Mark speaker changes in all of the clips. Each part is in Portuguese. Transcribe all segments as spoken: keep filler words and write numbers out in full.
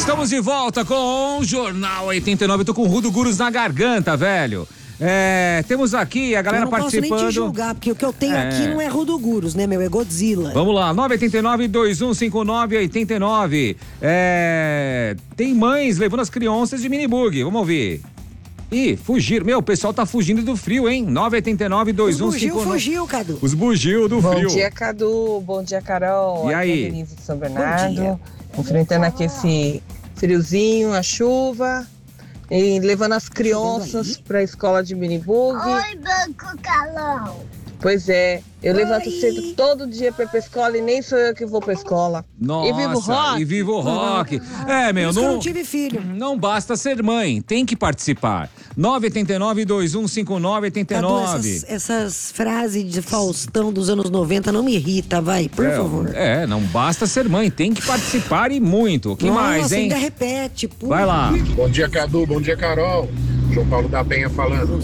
Speaker 1: Estamos de volta com o Jornal oitenta e nove. Tô com o Rudo Guros na garganta, velho. É, temos aqui a galera participando. Eu não posso nem te
Speaker 2: julgar, porque o que eu tenho é. aqui não é Rudo Guros, né, meu? É Godzilla.
Speaker 1: Vamos lá, nove oito nove, dois um cinco nove, oito nove. É, tem mães levando as crianças de minibug. Vamos ouvir. Ih, fugir. Meu, o pessoal tá fugindo do frio, hein? nove oito nove, dois um cinco nove.
Speaker 2: Os bugio fugiu, Cadu.
Speaker 1: Os bugio do frio.
Speaker 3: Bom dia, Cadu. Bom dia, Carol.
Speaker 1: E aí?
Speaker 3: Aqui é a Denise de São Bernardo. Enfrentando aqui esse friozinho, a chuva. E levando as crianças para a escola de minibug.
Speaker 4: Oi, Banco Calão.
Speaker 3: Pois é, eu
Speaker 2: Oi.
Speaker 3: levanto cedo todo dia para ir pra escola e nem sou eu que vou pra escola.
Speaker 1: Nossa,
Speaker 3: e vivo rock.
Speaker 1: E vivo rock. É, meu,
Speaker 2: Por isso que eu
Speaker 1: não,
Speaker 2: não tive filho.
Speaker 1: Não basta ser mãe, tem que participar. nove oito nove, dois um cinco nove, oito nove.
Speaker 2: Essas, essas frases de Faustão dos anos noventa não me irrita, vai, por
Speaker 1: é,
Speaker 2: favor.
Speaker 1: É, não basta ser mãe, tem que participar e muito. O que
Speaker 2: Nossa,
Speaker 1: mais, hein?
Speaker 2: ainda repete. Pô.
Speaker 1: Vai lá.
Speaker 5: Bom dia, Cadu. Bom dia, Carol. João Paulo da Penha falando.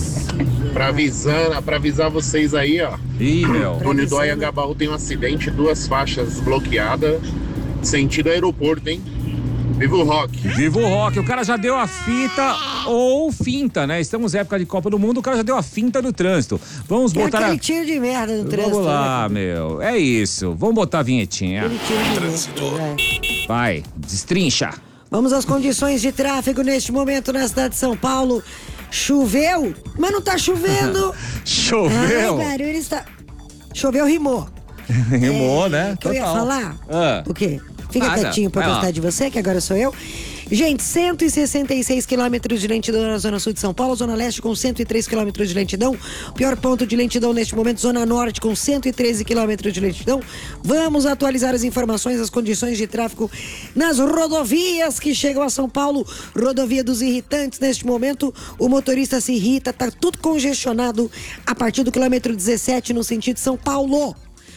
Speaker 5: Pra avisar, pra avisar vocês aí, ó.
Speaker 1: Ih, meu.
Speaker 5: Túnel do Anhangabaú tem um acidente, duas faixas bloqueadas, sentido aeroporto, hein? Viva o rock.
Speaker 1: Viva o rock. O cara já deu a fita ou finta, né? Estamos em época de Copa do Mundo, o cara já deu a finta no trânsito. Vamos
Speaker 2: Tem
Speaker 1: botar
Speaker 2: aquele
Speaker 1: a...
Speaker 2: tiro de merda no trânsito.
Speaker 1: Vamos lá,
Speaker 2: né?
Speaker 1: meu. É isso. Vamos botar a vinhetinha.
Speaker 2: Aquele tiro de trânsito. É.
Speaker 1: Vai, destrincha.
Speaker 2: Vamos às condições de tráfego neste momento na cidade de São Paulo. Choveu, mas não tá chovendo.
Speaker 1: Choveu?
Speaker 2: Ai, barulho está... Choveu, rimou.
Speaker 1: Rimou,
Speaker 2: é,
Speaker 1: né?
Speaker 2: O que eu ia falar?
Speaker 1: Ah.
Speaker 2: O quê? Fica
Speaker 1: Nada.
Speaker 2: quietinho pra
Speaker 1: Vai
Speaker 2: gostar
Speaker 1: lá.
Speaker 2: de você, que agora sou eu. Gente, cento e sessenta e seis quilômetros de lentidão na Zona Sul de São Paulo, Zona Leste com cento e três quilômetros de lentidão. O pior ponto de lentidão neste momento, Zona Norte com cento e treze quilômetros de lentidão. Vamos atualizar as informações, as condições de tráfego nas rodovias que chegam a São Paulo. Rodovia dos Irritantes, neste momento, o motorista se irrita, tá tudo congestionado a partir do quilômetro dezessete no sentido São Paulo.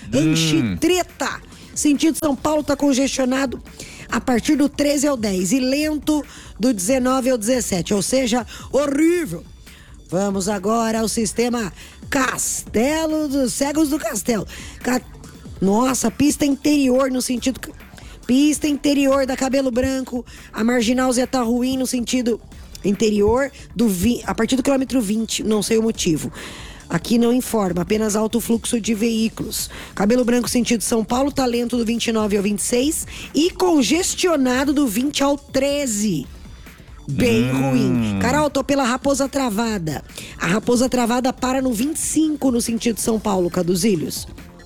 Speaker 2: Anchitreta, sentido São Paulo tá congestionado a partir do treze ao dez e lento do dezenove ao dezessete, ou seja, horrível. Vamos agora ao sistema Castelo dos Cegos do Castelo. Ca... Nossa, pista interior no sentido... Pista interior da Cabelo Branco, a Marginal Zé tá ruim no sentido interior, do vi... a partir do quilômetro vinte, não sei o motivo. Aqui não informa, apenas alto fluxo de veículos. Cabelo Branco sentido São Paulo, tá lento do vinte e nove ao vinte e seis e congestionado do vinte ao treze. Bem hum. ruim. Carol, tô pela Raposa Travada. A Raposa Travada para no vinte e cinco no sentido São Paulo, Caduzilhos.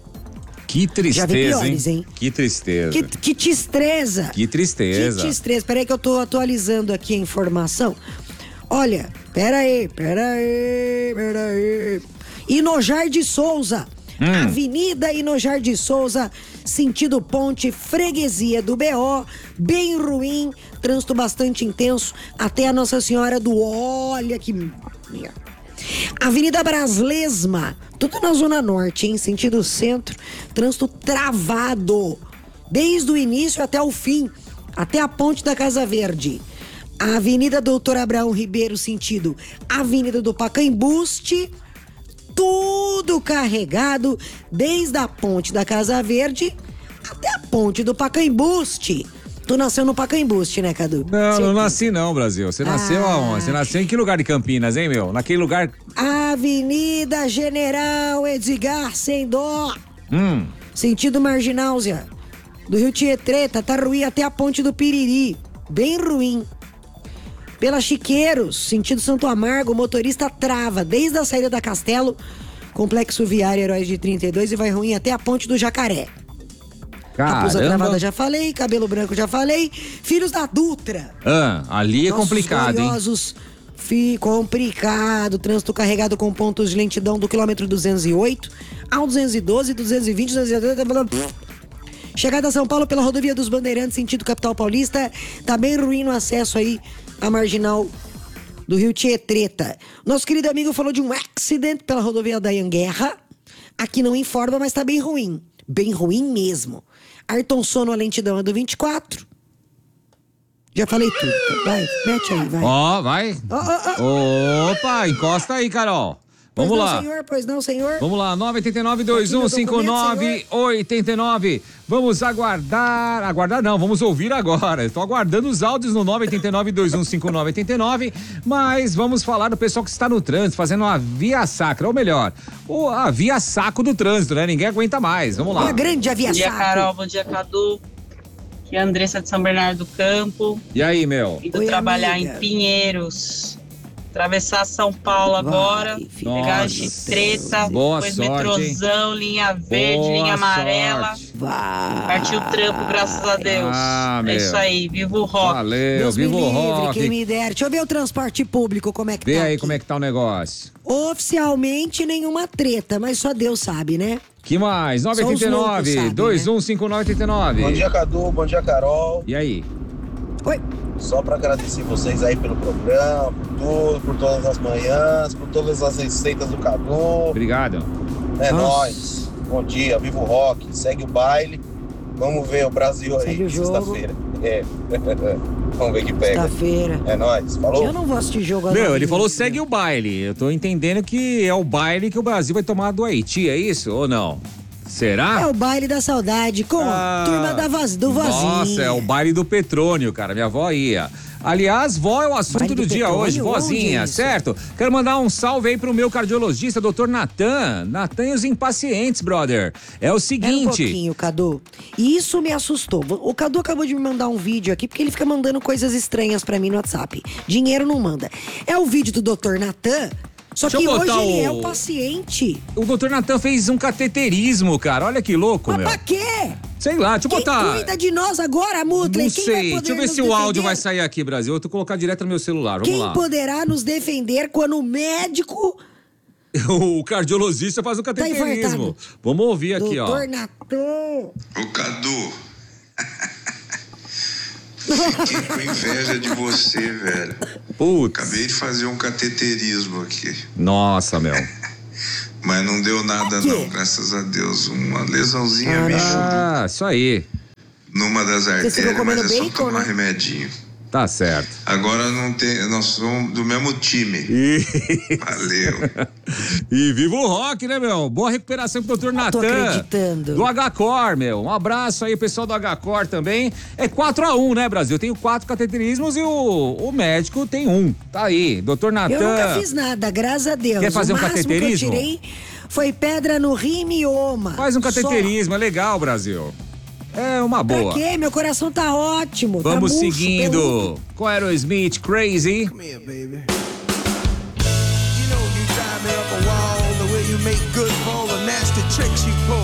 Speaker 1: Que tristeza,
Speaker 2: Já vi piores, hein?
Speaker 1: hein? Que tristeza.
Speaker 2: Que, que tristeza.
Speaker 1: Que tristeza.
Speaker 2: Que tristeza. Peraí que eu tô atualizando aqui a informação. Olha, pera aí, pera aí, pera aí. Inojar de Souza, hum. Avenida Inojar de Souza, sentido ponte, freguesia do B O, bem ruim, trânsito bastante intenso, até a Nossa Senhora do Olha que... Avenida Braslesma, tudo na Zona Norte, hein? Sentido centro, trânsito travado, desde o início até o fim, até a ponte da Casa Verde. A Avenida Doutor Abraão Ribeiro, sentido Avenida do Pacaembuste, tudo carregado, desde a ponte da Casa Verde até a ponte do Pacaembuste. Tu nasceu no Pacaembuste, né, Cadu?
Speaker 1: Não,
Speaker 2: Você...
Speaker 1: não nasci não, Brasil. Você nasceu
Speaker 2: Ah.
Speaker 1: aonde? Você nasceu em que lugar de Campinas, hein, meu? Naquele lugar...
Speaker 2: Avenida General Edgar Sem Dó.
Speaker 1: Hum.
Speaker 2: Sentido Marginal, Zé. Do Rio Tietê, tá ruim até a ponte do Piriri. Bem ruim. Pela Chiqueiros, sentido Santo Amargo, o motorista trava desde a saída da Castelo, Complexo Viário Heróis de trinta e dois e vai ruim até a ponte do Jacaré. Raposa Travada já falei, Cabelo Branco já falei, Filhos da Dutra.
Speaker 1: Ah, ali é
Speaker 2: Nossos
Speaker 1: complicado,
Speaker 2: gloriosos, hein? Fi, complicado, trânsito carregado com pontos de lentidão do quilômetro duzentos e oito ao duzentos e doze, duzentos e vinte, duzentos e trinta... Chegada a São Paulo pela rodovia dos Bandeirantes, sentido capital paulista, tá bem ruim no acesso aí à marginal do Rio Tietreta. Nosso querido amigo falou de um acident pela rodovia da Anhanguera. Aqui não informa, mas tá bem ruim. Bem ruim mesmo. Ayrton Sono, a lentidão é do vinte e quatro. Já falei tudo. Vai, mete aí, vai.
Speaker 1: Ó, oh, vai.
Speaker 2: Oh, oh, oh.
Speaker 1: Opa, encosta aí, Carol. Vamos
Speaker 2: pois
Speaker 1: lá.
Speaker 2: Não, senhor, pois não, senhor.
Speaker 1: Vamos lá, nove oito nove, dois um cinco nove, oito nove. Vamos aguardar, aguardar não, vamos ouvir agora. Estou aguardando os áudios no nove oito nove, dois um cinco nove, oito nove, mas vamos falar do pessoal que está no trânsito, fazendo uma via sacra, ou melhor, ou a via saco do trânsito, né? Ninguém aguenta mais, vamos lá.
Speaker 2: Uma grande a via
Speaker 6: Bom dia,
Speaker 2: saco.
Speaker 6: Carol, bom dia, Cadu. Aqui é a Andressa de São Bernardo do Campo.
Speaker 1: E aí, meu?
Speaker 6: Indo
Speaker 2: Oi,
Speaker 6: trabalhar
Speaker 2: amiga.
Speaker 6: em Pinheiros. Atravessar São Paulo agora,
Speaker 2: Vai,
Speaker 6: pegar de
Speaker 1: Nossa.
Speaker 6: treta,
Speaker 1: Boa
Speaker 6: depois
Speaker 1: sorte,
Speaker 6: metrôzão, linha verde,
Speaker 1: Boa
Speaker 6: linha amarela.
Speaker 1: sorte.
Speaker 2: Vai.
Speaker 6: Partiu o trampo, graças a Deus.
Speaker 1: Ah,
Speaker 6: é
Speaker 1: meu.
Speaker 6: isso aí, viva o rock.
Speaker 1: Valeu,
Speaker 2: Deus me
Speaker 1: viva o
Speaker 2: livre,
Speaker 1: rock.
Speaker 2: quem me der. Deixa eu ver o transporte público, como é que
Speaker 1: Vê
Speaker 2: tá
Speaker 1: aí
Speaker 2: aqui.
Speaker 1: como é que tá o negócio.
Speaker 2: Oficialmente nenhuma treta, mas só Deus sabe, né?
Speaker 1: Que mais?
Speaker 2: Só os
Speaker 1: nove oito nove,
Speaker 2: loucos sabem,
Speaker 1: dois um cinco nove, oito nove.
Speaker 7: Bom dia, Cadu. Bom dia, Carol.
Speaker 1: E aí?
Speaker 2: Oi.
Speaker 7: Só para agradecer vocês aí pelo programa, por tudo, por todas as manhãs, por todas as receitas do Cadu.
Speaker 1: Obrigado.
Speaker 7: É
Speaker 2: Nossa.
Speaker 7: nóis. Bom dia, viva o rock, segue o baile. Vamos ver o Brasil aí,
Speaker 2: Segue o jogo.
Speaker 7: sexta-feira. É. Vamos ver que pega.
Speaker 2: Sexta-feira.
Speaker 7: É nóis. Falou?
Speaker 2: Eu não vou assistir jogo
Speaker 1: Meu,
Speaker 2: agora,
Speaker 1: ele falou
Speaker 2: gente.
Speaker 1: segue o baile. Eu tô entendendo que é o baile que o Brasil vai tomar do Haiti, é isso ou não? Será?
Speaker 2: É o baile da saudade com
Speaker 1: Ah,
Speaker 2: a turma da voz, do vozinho.
Speaker 1: Nossa, é o baile do Petrônio, cara. Minha avó ia. Aliás, vó é o assunto
Speaker 2: Baile
Speaker 1: do,
Speaker 2: do
Speaker 1: dia
Speaker 2: Petrônio?
Speaker 1: hoje, vozinha,
Speaker 2: Onde isso?
Speaker 1: certo? Quero mandar um salve aí pro meu cardiologista, doutor Natan. Natan e os impacientes, brother. É o
Speaker 2: Pera um
Speaker 1: seguinte.
Speaker 2: pouquinho, Cadu. E isso me assustou. O Cadu acabou de me mandar um vídeo aqui, porque ele fica mandando coisas estranhas pra mim no WhatsApp. Dinheiro não manda. É o vídeo do doutor Natan, só
Speaker 1: Deixa
Speaker 2: que
Speaker 1: eu
Speaker 2: hoje
Speaker 1: botar
Speaker 2: ele
Speaker 1: o-
Speaker 2: é o paciente.
Speaker 1: O doutor Natan fez um cateterismo, cara. Olha que louco,
Speaker 2: Mas
Speaker 1: meu.
Speaker 2: pra quê?
Speaker 1: Sei lá, deixa eu
Speaker 2: Quem
Speaker 1: botar.
Speaker 2: cuida de nós agora, Mutley?
Speaker 1: Não
Speaker 2: Quem vai
Speaker 1: sei.
Speaker 2: poder
Speaker 1: Deixa eu ver
Speaker 2: nos
Speaker 1: se o áudio
Speaker 2: defender?
Speaker 1: vai sair aqui, Brasil. Eu tô colocar direto no meu celular. Vamos
Speaker 2: Quem
Speaker 1: lá.
Speaker 2: poderá nos defender quando o médico,
Speaker 1: O cardiologista faz o cateterismo.
Speaker 2: infartado.
Speaker 1: Vamos ouvir aqui, ó.
Speaker 2: doutor Natan...
Speaker 8: Ô Cadu, fiquei com inveja de você, velho.
Speaker 1: Putz.
Speaker 8: Acabei de fazer um cateterismo aqui,
Speaker 1: Nossa, meu.
Speaker 8: mas não deu nada
Speaker 2: quê?
Speaker 8: não, graças a Deus. Uma lesãozinha, bicho,
Speaker 1: Ah, isso aí.
Speaker 8: numa das
Speaker 2: ficou
Speaker 8: artérias,
Speaker 2: comendo
Speaker 8: mas é só
Speaker 2: bacon,
Speaker 8: tomar
Speaker 2: né?
Speaker 8: remedinho.
Speaker 1: Tá certo.
Speaker 8: Agora não tem, nós somos do mesmo time. Valeu.
Speaker 1: E viva o rock, né, meu? Boa recuperação pro doutor
Speaker 2: Tô
Speaker 1: Natan.
Speaker 2: acreditando.
Speaker 1: Do H-Core, meu. Um abraço aí, pessoal do H-Core também. É quatro a um, né, Brasil? Eu tenho quatro cateterismos e o, o médico tem um. Tá aí, doutor Natan.
Speaker 2: Eu nunca fiz nada, graças a Deus.
Speaker 1: Quer fazer
Speaker 2: o
Speaker 1: um
Speaker 2: máximo
Speaker 1: cateterismo?
Speaker 2: que eu tirei foi pedra no rim e mioma.
Speaker 1: Faz um
Speaker 2: Só.
Speaker 1: cateterismo, é legal, Brasil. É uma
Speaker 2: Pra
Speaker 1: boa.
Speaker 2: quê? Meu coração tá ótimo.
Speaker 1: Vamos
Speaker 2: tá murcho,
Speaker 1: seguindo
Speaker 2: peludo.
Speaker 1: com Aerosmith, Crazy.
Speaker 9: Come here, baby. You know you drive me up a wall, the way you make good for all the nasty tricks you pull.